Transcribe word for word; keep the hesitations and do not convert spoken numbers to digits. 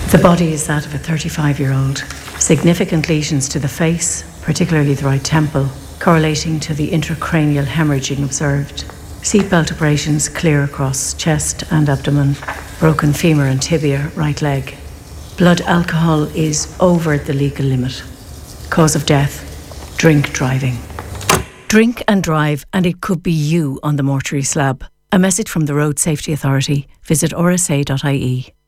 The body is that of a thirty-five-year-old. Significant lesions to the face, particularly the right temple, correlating to the intracranial hemorrhaging observed. Seatbelt abrasions clear across chest and abdomen, broken femur and tibia, right leg. Blood alcohol is over the legal limit. Cause of death, drink driving. Drink and drive, and it could be you on the mortuary slab. A message from the Road Safety Authority. Visit r s a dot i e.